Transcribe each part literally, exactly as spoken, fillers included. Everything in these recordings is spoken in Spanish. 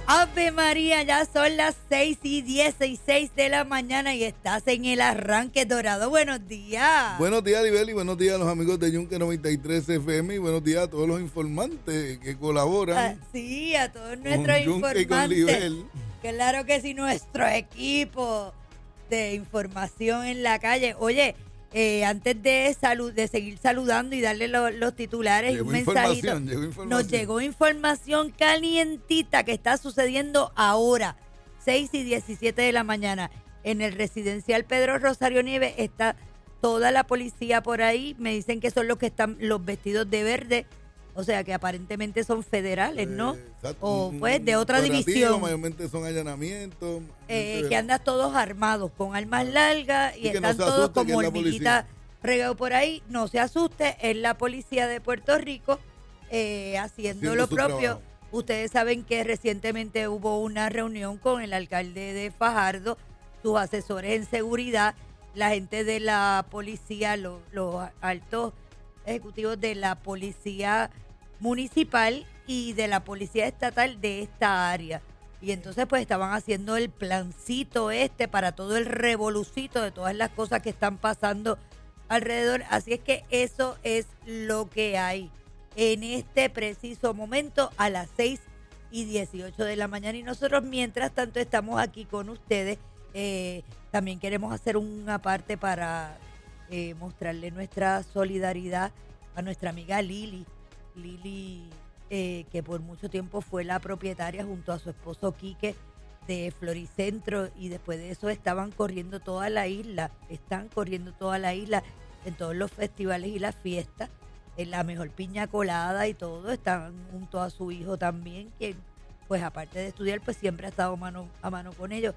Ave María, ya son las seis y dieciséis de la mañana y estás en el arranque dorado. Buenos días. Buenos días, Libeli. Buenos días a los amigos de Yunque noventa y tres F M. Y buenos días a todos los informantes que colaboran. Ah, sí, a todos nuestros con Yunque y con informantes. Libel. Claro que sí, nuestro equipo de información en la calle. Oye, eh, antes de salud, de seguir saludando y darle lo, los titulares y Llegó un mensajito, información, llegó información. nos llegó información calientita que está sucediendo ahora, seis y diecisiete de la mañana. En el residencial Pedro Rosario Nieves está toda la policía por ahí. Me dicen que son los que están los vestidos de verde, o sea que aparentemente son federales, ¿no? Eh, exacto. O Un- pues de un otra operativo, división. Mayormente son allanamientos. Eh, gente que andan todos armados con armas largas y Y que no están se todos asuste, que como es la hormiguitas policía. regados por ahí. No se asuste, es la policía de Puerto Rico eh, haciendo Haciendo lo su propio. trabajo. Ustedes saben que recientemente hubo una reunión con el alcalde de Fajardo, sus asesores en seguridad, la gente de la policía, los, los altos ejecutivos de la policía municipal y de la policía estatal de esta área. Y entonces pues estaban haciendo el plancito este para todo el revolucito de todas las cosas que están pasando alrededor. Así es que eso es lo que hay en este preciso momento a las seis y dieciocho de la mañana. Y nosotros mientras tanto estamos aquí con ustedes. Eh, también queremos hacer una parte para eh, mostrarle nuestra solidaridad a nuestra amiga Lili. Lili, eh, que por mucho tiempo fue la propietaria junto a su esposo Quique de Floricentro, y después de eso estaban corriendo toda la isla, están corriendo toda la isla en todos los festivales y las fiestas, en la mejor piña colada y todo, están junto a su hijo también, que pues aparte de estudiar pues siempre ha estado mano a mano con ellos,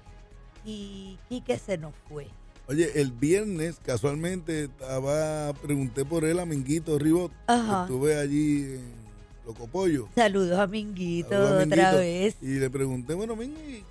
y Quique se nos fue. Oye, el viernes casualmente estaba, pregunté por él a Minguito Ribot. Ajá. Estuve allí en Locopollo. Saludos a Minguito Saludos a otra Minguito. vez. Y le pregunté, bueno, Mingui,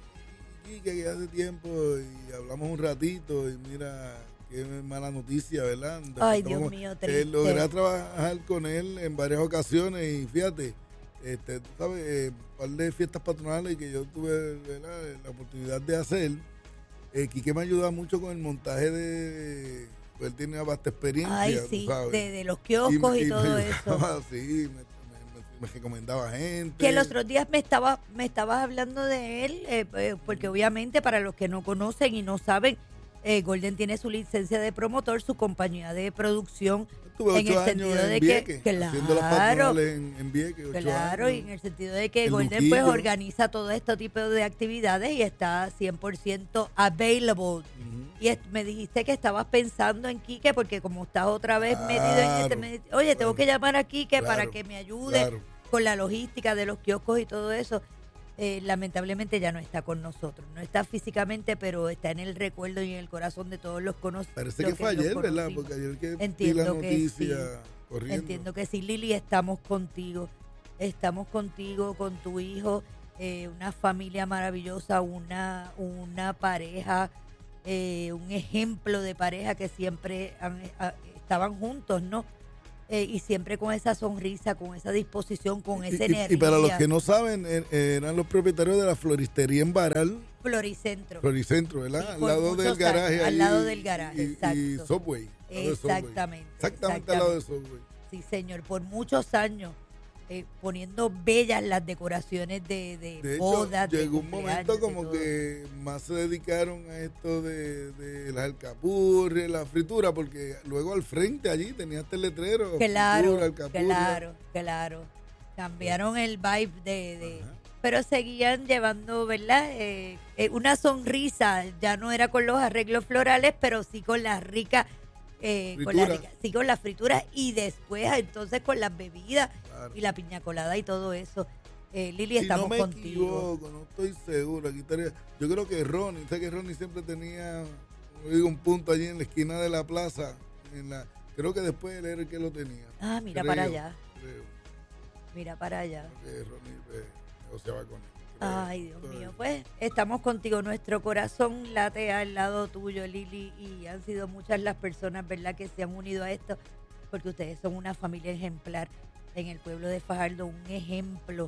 que hace tiempo y hablamos un ratito y mira, qué mala noticia, ¿verdad? Ay, Estamos- Dios mío, eh, triste. logré trabajar con él en varias ocasiones y fíjate, este, tú sabes, eh, un par de fiestas patronales que yo tuve, ¿verdad?, la oportunidad de hacer. Eh, Quique me ayuda mucho con el montaje de... Pues él tiene una vasta experiencia, Ay, tú sí, sabes. de, de los kioscos y, me todo ayudaba, eso. Sí, me, me- me- me recomendaba gente. Que los otros días me estaba me estabas hablando de él, eh, eh, porque obviamente para los que no conocen y no saben, eh, Golden tiene su licencia de promotor, su compañía de producción, Estuve en ocho el años sentido en de Vieques, que, haciendo las claro, patronales en, en Vieques, ocho claro, años. y en el sentido de que El Golden pues Luquillo. organiza todo este tipo de actividades y está cien por ciento available. Ujú. Y es- me dijiste que estabas pensando en Quique, porque como estás otra vez metido en este, Claro, me di- oye, tengo claro, que llamar a Quique para claro, que me ayude claro. con la logística de los kioscos y todo eso. Eh, lamentablemente ya no está con nosotros, no está físicamente, pero está en el recuerdo y en el corazón de todos los conocidos. Parece que fue ayer, ¿verdad? Porque ayer que vi la Entiendo que noticia sí. corriendo. Entiendo que sí, Lili, estamos contigo, estamos contigo, con tu hijo, eh, una familia maravillosa, una, una pareja, eh, un ejemplo de pareja que siempre han- a- estaban juntos, ¿no? Eh, y siempre con esa sonrisa, con esa disposición, con Y- esa y, energía. y para los que no saben, er- eran los propietarios de la floristería en Baral, Floricentro. Floricentro, ¿verdad? Sí, al por lado muchos del garaje. años, al ahí, lado del garaje, y, y exacto. Subway. al lado de Subway. Exactamente. Exactamente al lado de Subway. Sí, señor, por muchos años, eh, poniendo bellas las decoraciones de, de, De hecho, bodas. de llegó un cumpleaños, momento de como todo. que más se dedicaron a esto de, de las alcapurrias, la fritura, porque luego al frente allí tenía este letrero. Claro, fritura, alcapurria. claro, claro. Cambiaron el vibe de... de- Ajá. pero seguían llevando, ¿verdad? Eh, eh, una sonrisa, ya no era con los arreglos florales, pero sí con las ricas... Eh, con la Fritura. rica- sí, con las frituras y después entonces con las bebidas Claro. y la piña colada y todo eso. Eh, Lili, Si estamos no me contigo. equivoco, no estoy seguro. Aquí estaría, yo creo que Ronnie, sé que Ronnie siempre tenía, como digo, un punto allí en la esquina de la plaza. En la, creo que después él era el que lo tenía. Ah, mira Creo, para allá, Creo mira para allá. que Ronnie pues, negociaba con él. creo. Ay, Dios Entonces, mío, pues estamos contigo, nuestro corazón late al lado tuyo, Lili, y han sido muchas las personas, ¿verdad?, que se han unido a esto, porque ustedes son una familia ejemplar en el pueblo de Fajardo, un ejemplo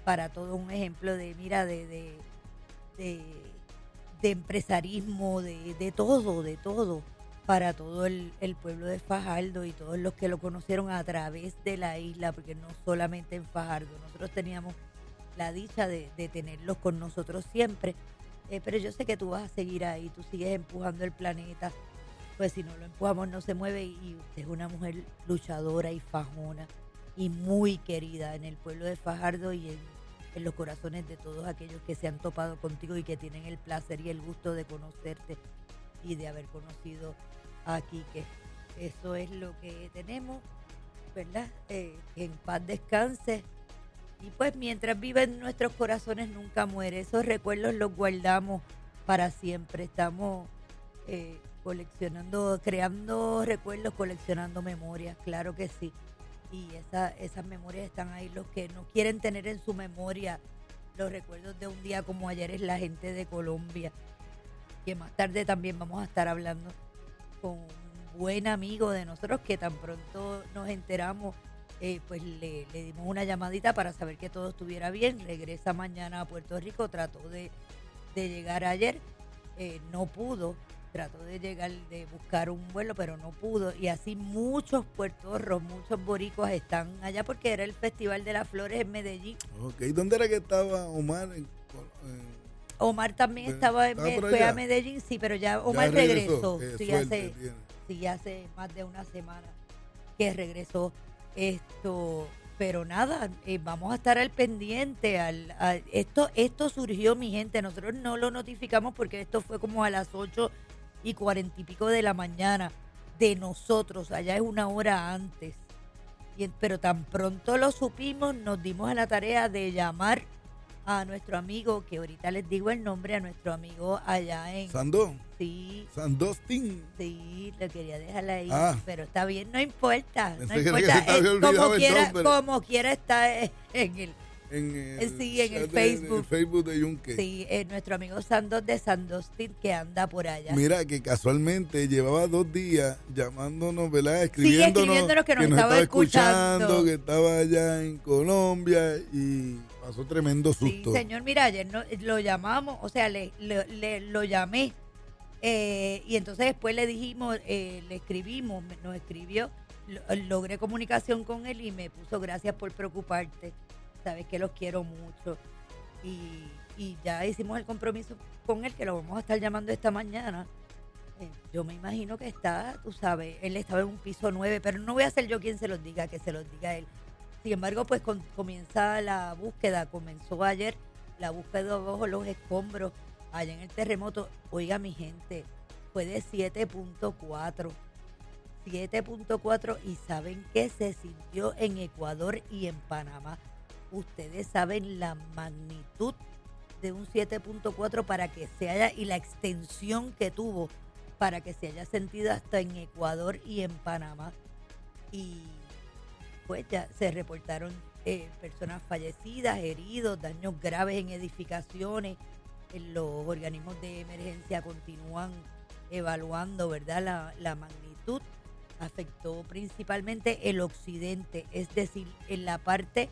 para todo un ejemplo de, mira, de, de, de, de empresarismo, de, de todo, de todo, para todo el, el pueblo de Fajardo y todos los que lo conocieron a través de la isla, porque no solamente en Fajardo, nosotros teníamos la dicha de, de tenerlos con nosotros siempre, eh, pero yo sé que tú vas a seguir ahí, tú sigues empujando el planeta, pues si no lo empujamos no se mueve, y usted es una mujer luchadora y fajona y muy querida en el pueblo de Fajardo y en, en los corazones de todos aquellos que se han topado contigo y que tienen el placer y el gusto de conocerte y de haber conocido a Quique. Eso es lo que tenemos, ¿verdad? Eh, que en paz descanse. Y pues mientras vive en nuestros corazones nunca muere. Esos recuerdos los guardamos para siempre. Estamos eh, coleccionando, creando recuerdos, coleccionando memorias, claro que sí. Y esa, esas memorias están ahí. Los que no quieren tener en su memoria los recuerdos de un día como ayer es la gente de Colombia, que más tarde también vamos a estar hablando con un buen amigo de nosotros que tan pronto nos enteramos, eh, pues le, le dimos una llamadita para saber que todo estuviera bien. Regresa mañana a Puerto Rico, trató de, de llegar ayer, eh, no pudo, trató de llegar, de buscar un vuelo, pero no pudo, y así muchos puertorros, muchos boricuas están allá porque era el Festival de las Flores en Medellín. Ok, ¿dónde era que estaba Omar? En, en... Omar también estaba, en, ¿estaba fue a Medellín, sí, pero ya Omar ya regresó, regresó eh, sí, hace, sí, hace más de una semana que regresó esto, pero nada, eh, vamos a estar al pendiente, al, a, esto, esto surgió, mi gente, nosotros no lo notificamos porque esto fue como a las ocho y cuarenta y pico de la mañana de nosotros, allá es una hora antes, y, pero tan pronto lo supimos, nos dimos a la tarea de llamar a nuestro amigo, que ahorita les digo el nombre, a nuestro amigo allá en... ¿Sandó? Sí. ¿Sandostin? Sí, lo quería dejar ahí, ah, pero está bien, no importa. No importa, que eh, como, quiera, como quiera está en el... En el, eh, sí, en el Facebook. De, el Facebook de Yunque. Sí, eh, nuestro amigo Sandos de Sandostin, que anda por allá. Mira, que casualmente llevaba dos días llamándonos, ¿verdad? Escribiéndonos, sí, escribiéndonos que nos, que nos estaba, estaba escuchando. escuchando, que estaba allá en Colombia y pasó tremendo susto. Sí, señor, mira, ayer no, lo llamamos, o sea, le, le, le lo llamé eh, y entonces después le dijimos, eh, le escribimos, nos escribió, lo, logré comunicación con él y me puso gracias por preocuparte. Sabes que los quiero mucho y, y ya hicimos el compromiso con él que lo vamos a estar llamando esta mañana. Eh, yo me imagino que está, tú sabes, él estaba en un piso nueve, pero no voy a ser yo quien se los diga, que se los diga él. Sin embargo, pues con, comienza la búsqueda, comenzó ayer la búsqueda bajo los escombros, allá en el terremoto. Oiga, mi gente, fue de siete punto cuatro. siete punto cuatro y ¿saben qué se sintió en Ecuador y en Panamá? Ustedes saben la magnitud de un siete punto cuatro para que se haya, y la extensión que tuvo para que se haya sentido hasta en Ecuador y en Panamá. Y pues ya se reportaron eh, personas fallecidas, heridos, daños graves en edificaciones. Los organismos de emergencia continúan evaluando, ¿verdad?, la, la magnitud. Afectó principalmente el occidente, es decir, en la parte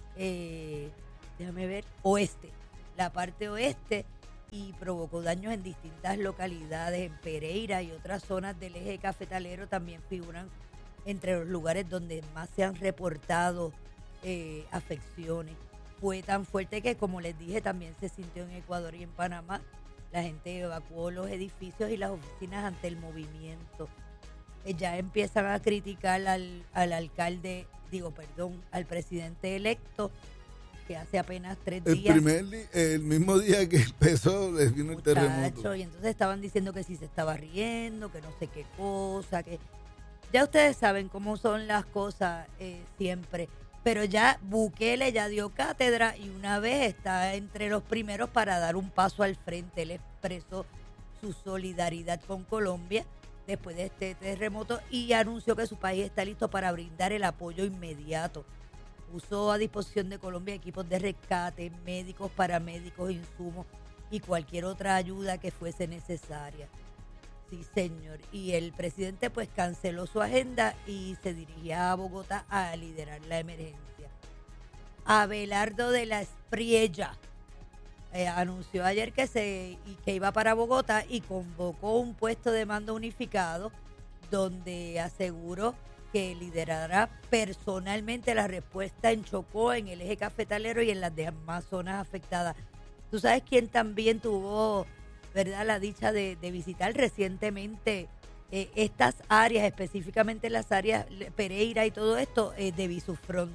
Eh, déjame ver, oeste, la parte oeste, y provocó daños en distintas localidades, en Pereira y otras zonas del eje cafetalero también figuran entre los lugares donde más se han reportado eh, afecciones. Fue tan fuerte que, como les dije, también se sintió en Ecuador y en Panamá. La gente evacuó los edificios y las oficinas ante el movimiento. Eh, ya empiezan a criticar al, al alcalde, digo, perdón, al presidente electo, que hace apenas tres el días. Primer, el mismo día que empezó, les vino el terremoto. Y entonces estaban diciendo que si se estaba riendo, que no sé qué cosa, que ya ustedes saben cómo son las cosas eh, siempre. Pero ya Bukele ya dio cátedra y una vez está entre los primeros para dar un paso al frente. Él expresó su solidaridad con Colombia después de este terremoto y anunció que su país está listo para brindar el apoyo inmediato. Puso a disposición de Colombia equipos de rescate, médicos, paramédicos, insumos y cualquier otra ayuda que fuese necesaria. Sí, señor. Y el presidente pues canceló su agenda y se dirigía a Bogotá a liderar la emergencia. Abelardo de la Espriella eh, anunció ayer que se y que iba para Bogotá y convocó un puesto de mando unificado donde aseguró que liderará personalmente la respuesta en Chocó, en el eje cafetalero y en las demás zonas afectadas. Tú sabes quién también tuvo, ¿verdad?, la dicha de, de visitar recientemente eh, estas áreas, específicamente las áreas Pereira y todo esto, eh, de Bisufront.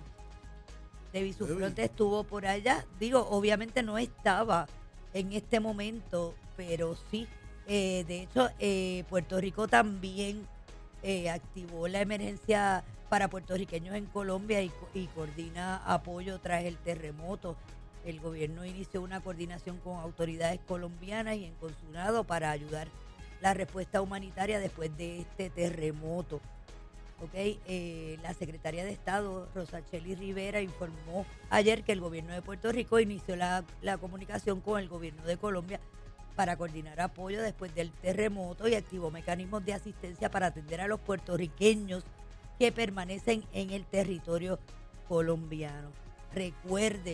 De Bisufront estuvo por allá. Digo, obviamente no estaba en este momento, pero sí. Eh, de hecho, eh, Puerto Rico también eh, activó la emergencia para puertorriqueños en Colombia y, y coordina apoyo tras el terremoto. El gobierno inició una coordinación con autoridades colombianas y en consulado para ayudar la respuesta humanitaria después de este terremoto. Okay, eh, la secretaria de Estado, Rosacheli Rivera, informó ayer que el gobierno de Puerto Rico inició la, la comunicación con el gobierno de Colombia para coordinar apoyo después del terremoto y activó mecanismos de asistencia para atender a los puertorriqueños que permanecen en el territorio colombiano. Recuerde,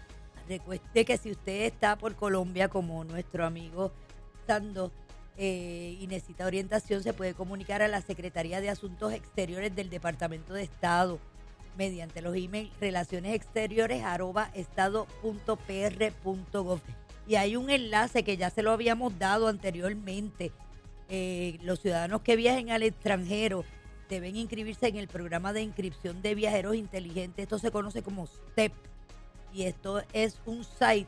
recuerde que si usted está por Colombia como nuestro amigo Sando, Eh, y necesita orientación, se puede comunicar a la Secretaría de Asuntos Exteriores del Departamento de Estado mediante los emails relaciones exteriores arroba estado punto p r punto gov, y hay un enlace que ya se lo habíamos dado anteriormente. Eh, los ciudadanos que viajen al extranjero deben inscribirse en el programa de inscripción de viajeros inteligentes. Esto se conoce como S T E P y esto es un site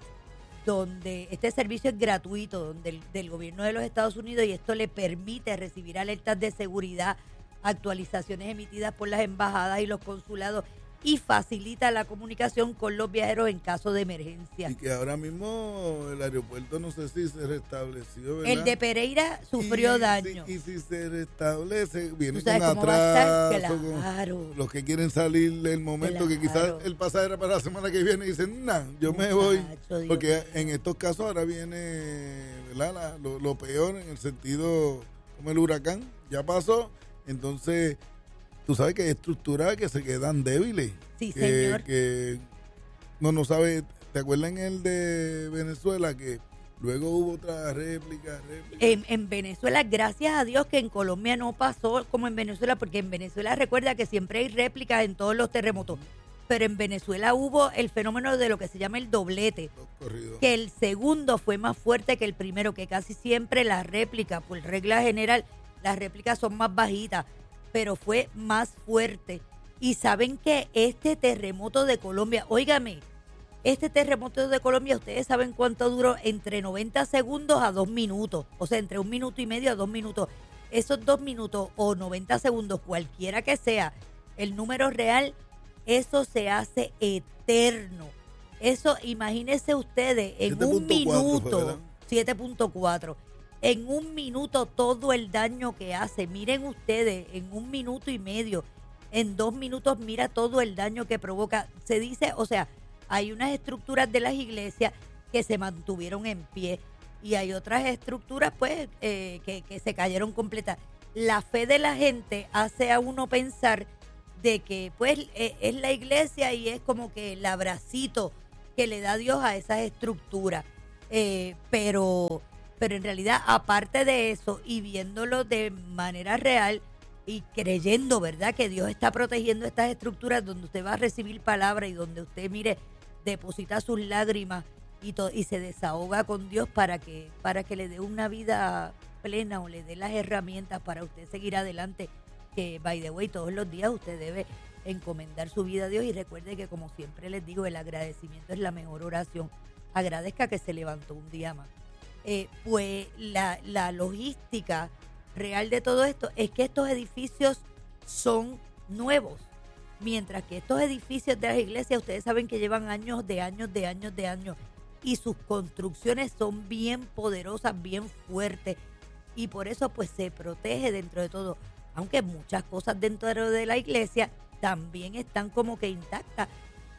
donde este servicio es gratuito, donde el, del gobierno de los Estados Unidos, y esto le permite recibir alertas de seguridad, actualizaciones emitidas por las embajadas y los consulados, y facilita la comunicación con los viajeros en caso de emergencia. Y que ahora mismo el aeropuerto no sé si se restableció, ¿verdad? El de Pereira sufrió y, daño. Si, y si se restablece, viene con atraso. Claro. Los que quieren salir del momento, claro, que quizás el pasaje era para la semana que viene y dicen, nah, yo me voy. Dios porque Dios. En estos casos ahora viene, ¿verdad?, la, lo, lo peor en el sentido, como el huracán, ya pasó, entonces... Tú sabes que hay estructuras que se quedan débiles. Sí, que, señor. Que no, no sabe. ¿Te acuerdas en el de Venezuela que luego hubo otra réplica? réplica? En, en Venezuela, gracias a Dios que en Colombia no pasó como en Venezuela, porque en Venezuela recuerda que siempre hay réplicas en todos los terremotos. Pero en Venezuela hubo el fenómeno de lo que se llama el doblete. Que el segundo fue más fuerte que el primero, que casi siempre las réplicas, por regla general, las réplicas son más bajitas, pero fue más fuerte. Y saben que este terremoto de Colombia, óigame, este terremoto de Colombia, ustedes saben cuánto duró, entre noventa segundos a dos minutos, o sea, entre un minuto y medio a dos minutos. Esos dos minutos o noventa segundos, cualquiera que sea el número real, eso se hace eterno. Eso, imagínense ustedes, en un minuto, siete punto cuatro. En un minuto todo el daño que hace. Miren ustedes, en un minuto y medio, en dos minutos, mira todo el daño que provoca. Se dice, o sea, hay unas estructuras de las iglesias que se mantuvieron en pie y hay otras estructuras, pues, eh, que, que se cayeron completas. La fe de la gente hace a uno pensar de que, pues, eh, es la iglesia y es como que el abracito que le da Dios a esas estructuras. Eh, pero... Pero en realidad, aparte de eso, y viéndolo de manera real y creyendo, ¿verdad?, que Dios está protegiendo estas estructuras donde usted va a recibir palabra y donde usted, mire, deposita sus lágrimas y, to- y se desahoga con Dios para que, para que le dé una vida plena o le dé las herramientas para usted seguir adelante. Que, by the way, todos los días usted debe encomendar su vida a Dios y recuerde que, como siempre les digo, el agradecimiento es la mejor oración. Agradezca que se levantó un día más. Eh, pues la, la logística real de todo esto es que estos edificios son nuevos, mientras que estos edificios de las iglesias, ustedes saben que llevan años de años de años de años y sus construcciones son bien poderosas, bien fuertes, y por eso pues se protege dentro de todo, aunque muchas cosas dentro de la iglesia también están como que intactas.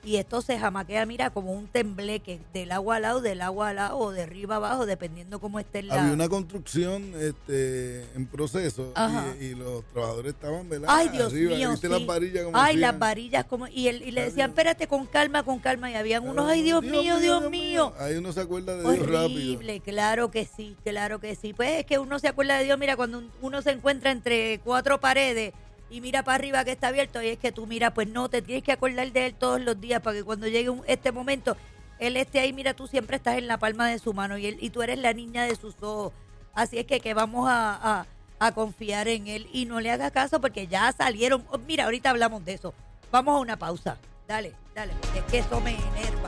y esto se jamaquea, mira, como un tembleque, del agua al lado, del agua al lado, o de arriba abajo, dependiendo cómo esté la... Había una construcción este, en proceso y, y los trabajadores estaban, ¿verdad? Ay, Dios arriba, mío, ¿viste sí. las varillas como Ay, hacían? las varillas como... Y, él, y le decían, espérate, con calma, con calma, y habían unos, ay, Dios, Dios mío, Dios, Dios mío. Ahí uno se acuerda de Horrible, Dios rápido. Horrible, claro que sí, claro que sí. Pues es que uno se acuerda de Dios, mira, cuando uno se encuentra entre cuatro paredes y mira para arriba que está abierto, y es que tú mira, pues no, te tienes que acordar de él todos los días para que cuando llegue un, este momento, él esté ahí, mira, tú siempre estás en la palma de su mano y, él, y tú eres la niña de sus ojos. Así es que, que vamos a, a, a confiar en él y no le haga caso porque ya salieron. Oh, mira, ahorita hablamos de eso. Vamos a una pausa. Dale, dale, porque es que eso me enerva.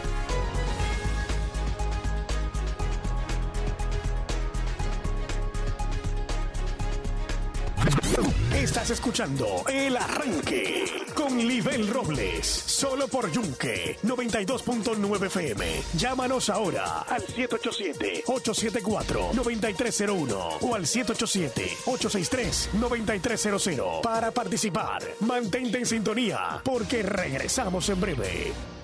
Estás escuchando El Arranque con Libel Robles, solo por Yunque noventa y dos punto nueve F M. Llámanos ahora al siete ocho siete, ocho siete cuatro, nueve tres cero uno o al siete ocho siete, ocho seis tres, nueve tres cero cero para participar. Mantente en sintonía porque regresamos en breve.